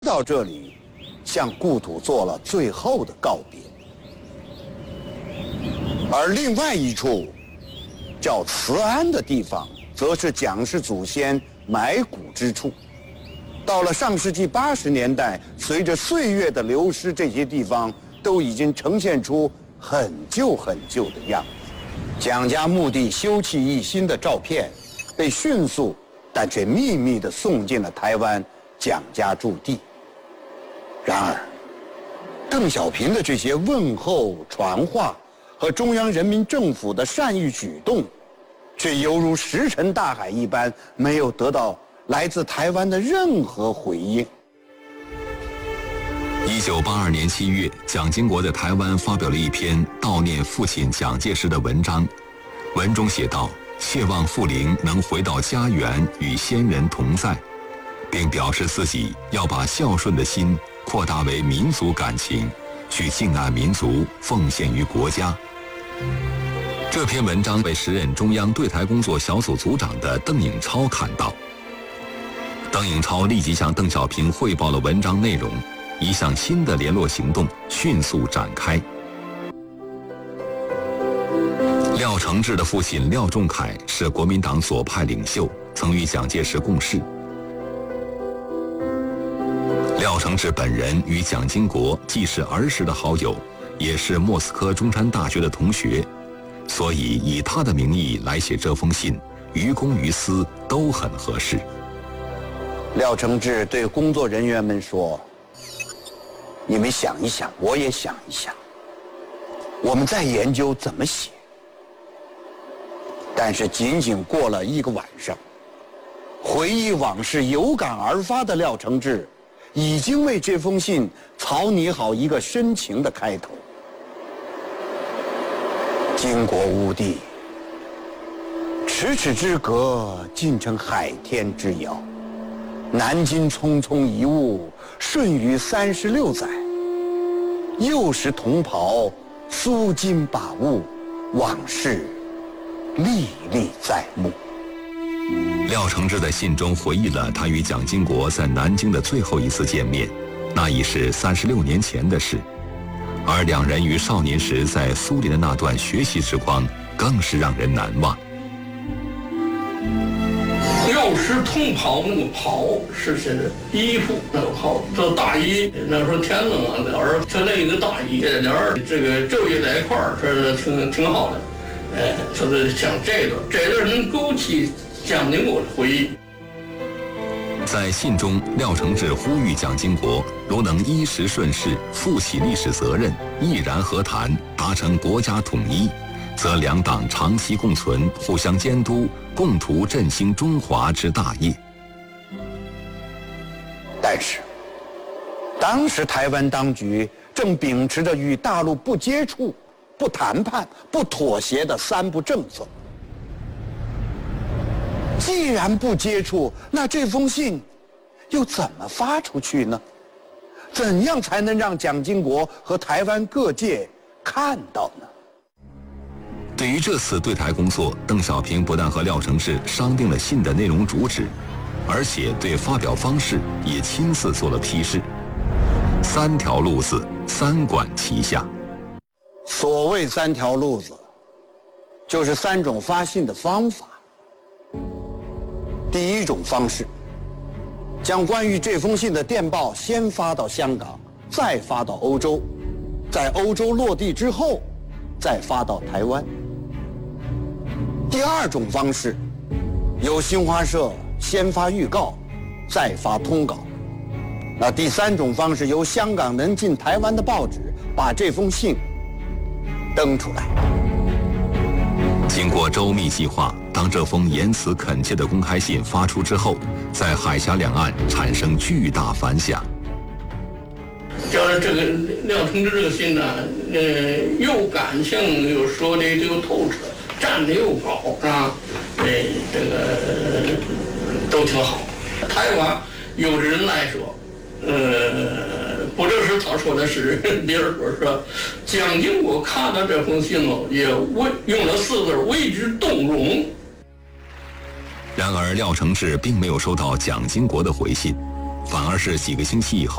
到这里，向故土做了最后的告别。而另外一处叫慈安的地方，则是蒋氏祖先埋骨之处。到了上世纪80年代，随着岁月的流失，这些地方都已经呈现出很旧很旧的样子。蒋家墓地修葺一新的照片，被迅速但却秘密地送进了台湾蒋家驻地。然而，邓小平的这些问候传话和中央人民政府的善意举动，却犹如石沉大海一般，没有得到来自台湾的任何回应。 1982年7月，蒋经国在台湾发表了一篇悼念父亲蒋介石的文章，文中写道：切望父灵能回到家园，与先人同在，并表示自己要把孝顺的心扩大为民族感情，去敬爱民族，奉献于国家。这篇文章被时任中央对台工作小组组长的邓颖超看到。邓颖超立即向邓小平汇报了文章内容，一项新的联络行动迅速展开。廖承志的父亲廖仲恺是国民党左派领袖，曾与蒋介石共事。廖承志本人与蒋经国既是儿时的好友，也是莫斯科中山大学的同学，所以以他的名义来写这封信，于公于私都很合适。 廖承志对工作人员们说：“你们想一想，我也想一想，我们再研究怎么写。”但是仅仅过了一个晚上，回忆往事有感而发的廖承志已经为这封信草拟好一个深情的开头。经国乌地，咫尺之隔，竟成海天之遥。南京匆匆一物，瞬于36载。幼时同袍，苏金把物，往事历历在目。 廖承志在信中回忆了他与蒋经国在南京的最后一次见面，那已是36年前的事，而两人于少年时在苏联的那段学习时光更是让人难忘。 幼时同袍，那个袍是衣服，那个袍这大衣，那时候天冷啊，俩人穿了一个大衣，俩人这个昼夜在一块儿，是挺好的。就是像这段能勾起蒋经国的回忆。 在信中，廖承志呼吁蒋经国如能依时顺势，负起历史责任，毅然和谈，达成国家统一，则两党长期共存，互相监督，共图振兴中华之大业。 但是，当时台湾当局正秉持着与大陆不接触、不谈判、不妥协的3不政策。既然不接触，那这封信又怎么发出去呢？怎样才能让蒋经国和台湾各界看到呢？ 对于这次对台工作，邓小平不但和廖承志商定了信的内容主旨，而且对发表方式也亲自做了批示。3条路子，3管齐下。 所谓3条路子，就是3种发信的方法。第一种方式，将关于这封信的电报先发到香港，再发到欧洲，在欧洲落地之后，再发到台湾。第二种方式，由新华社先发预告，再发通稿。那第3种方式，由香港能进台湾的报纸把这封信登出来。 经过周密计划，当这封言辞恳切的公开信发出之后，在海峡两岸产生巨大反响。 就是这个廖承志这个信呢，又感性又说的又透彻，站得又高啊，这个都挺好。台湾有的人来说，不只是他说的是，别人说蒋经国看到这封信了，也用了4个字，为之动容。 然而廖承志并没有收到蒋经国的回信， 反而是几个星期以后